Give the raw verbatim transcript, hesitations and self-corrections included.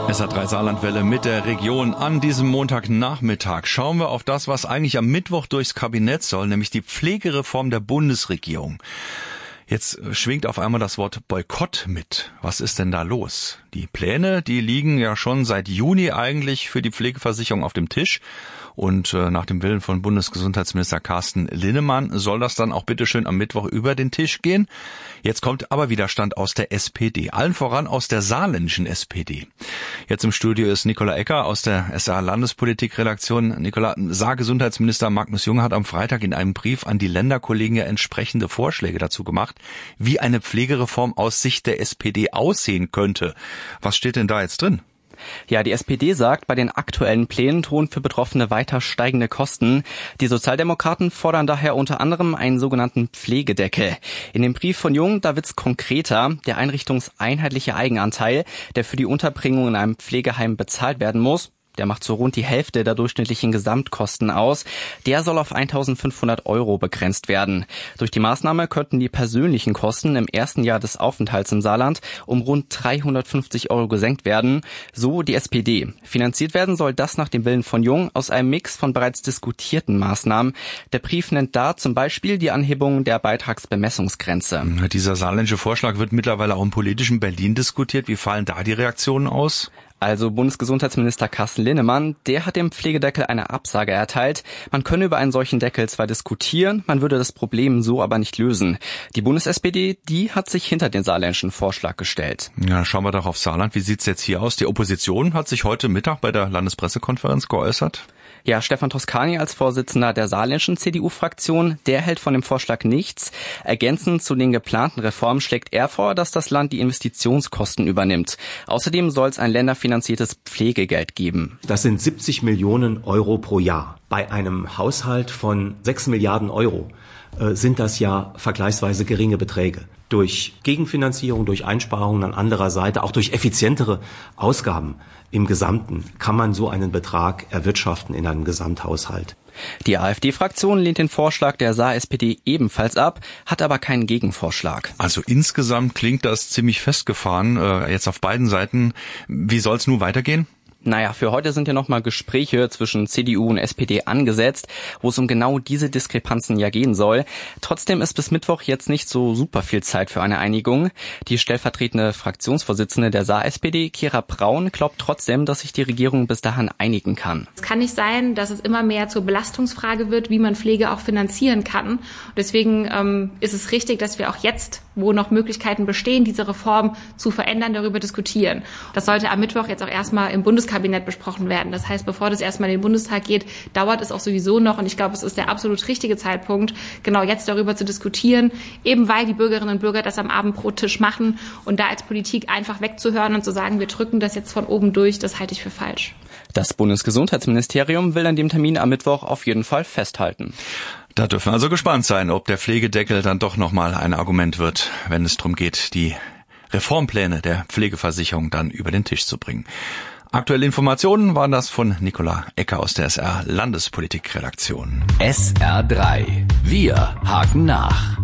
S R drei Saarlandwelle mit der Region an diesem Montagnachmittag. Schauen wir auf das, was eigentlich am Mittwoch durchs Kabinett soll, nämlich die Pflegereform der Bundesregierung. Jetzt schwingt auf einmal das Wort Boykott mit. Was ist denn da los? Die Pläne, die liegen ja schon seit Juni eigentlich für die Pflegeversicherung auf dem Tisch. Und äh, nach dem Willen von Bundesgesundheitsminister Carsten Linnemann soll das dann auch bitteschön am Mittwoch über den Tisch gehen. Jetzt kommt aber Widerstand aus der S P D, allen voran aus der saarländischen S P D. Jetzt im Studio ist Nicola Ecker aus der S R-Landespolitik-Redaktion. Nicola, Saargesundheitsminister Magnus Jung hat am Freitag in einem Brief an die Länderkollegen ja entsprechende Vorschläge dazu gemacht, wie eine Pflegereform aus Sicht der S P D aussehen könnte. Was steht denn da jetzt drin? Ja, die S P D sagt, bei den aktuellen Plänen drohen für Betroffene weiter steigende Kosten. Die Sozialdemokraten fordern daher unter anderem einen sogenannten Pflegedeckel. In dem Brief von Jung, da wird's konkreter. Der einrichtungseinheitliche Eigenanteil, der für die Unterbringung in einem Pflegeheim bezahlt werden muss, der macht so rund die Hälfte der durchschnittlichen Gesamtkosten aus. Der soll auf eintausendfünfhundert Euro begrenzt werden. Durch die Maßnahme könnten die persönlichen Kosten im ersten Jahr des Aufenthalts im Saarland um rund dreihundertfünfzig Euro gesenkt werden. So die S P D. Finanziert werden soll das nach dem Willen von Jung aus einem Mix von bereits diskutierten Maßnahmen. Der Brief nennt da zum Beispiel die Anhebung der Beitragsbemessungsgrenze. Dieser saarländische Vorschlag wird mittlerweile auch im politischen Berlin diskutiert. Wie fallen da die Reaktionen aus? Also Bundesgesundheitsminister Carsten Linnemann, der hat dem Pflegedeckel eine Absage erteilt. Man könne über einen solchen Deckel zwar diskutieren, man würde das Problem so aber nicht lösen. Die Bundes-S P D, die hat sich hinter den saarländischen Vorschlag gestellt. Ja, schauen wir doch auf Saarland. Wie sieht's jetzt hier aus? Die Opposition hat sich heute Mittag bei der Landespressekonferenz geäußert. Ja, Stefan Toscani als Vorsitzender der saarländischen C D U-Fraktion, der hält von dem Vorschlag nichts. Ergänzend zu den geplanten Reformen schlägt er vor, dass das Land die Investitionskosten übernimmt. Außerdem soll es ein länderfinanziertes Pflegegeld geben. Das sind siebzig Millionen Euro pro Jahr. Bei einem Haushalt von sechs Milliarden Euro äh, sind das ja vergleichsweise geringe Beträge. Durch Gegenfinanzierung, durch Einsparungen an anderer Seite, auch durch effizientere Ausgaben im Gesamten kann man so einen Betrag erwirtschaften in einem Gesamthaushalt. Die AfD-Fraktion lehnt den Vorschlag der Saar-S P D ebenfalls ab, hat aber keinen Gegenvorschlag. Also insgesamt klingt das ziemlich festgefahren, äh, jetzt auf beiden Seiten. Wie soll es nun weitergehen? Naja, für heute sind ja nochmal Gespräche zwischen C D U und S P D angesetzt, wo es um genau diese Diskrepanzen ja gehen soll. Trotzdem ist bis Mittwoch jetzt nicht so super viel Zeit für eine Einigung. Die stellvertretende Fraktionsvorsitzende der Saar-S P D, Kira Braun, glaubt trotzdem, dass sich die Regierung bis dahin einigen kann. Es kann nicht sein, dass es immer mehr zur Belastungsfrage wird, wie man Pflege auch finanzieren kann. Deswegen ähm, ist es richtig, dass wir auch jetzt, wo noch Möglichkeiten bestehen, diese Reform zu verändern, darüber diskutieren. Das sollte am Mittwoch jetzt auch erstmal im Bundeskabinett besprochen werden. Das heißt, bevor das erstmal in den Bundestag geht, dauert es auch sowieso noch. Und ich glaube, es ist der absolut richtige Zeitpunkt, genau jetzt darüber zu diskutieren, eben weil die Bürgerinnen und Bürger das am Abendbrottisch machen. Und da als Politik einfach wegzuhören und zu sagen, wir drücken das jetzt von oben durch, das halte ich für falsch. Das Bundesgesundheitsministerium will an dem Termin am Mittwoch auf jeden Fall festhalten. Da dürfen wir also gespannt sein, ob der Pflegedeckel dann doch nochmal ein Argument wird, wenn es darum geht, die Reformpläne der Pflegeversicherung dann über den Tisch zu bringen. Aktuelle Informationen waren das von Nicola Ecker aus der S R Landespolitik-Redaktion. S R drei. Wir haken nach.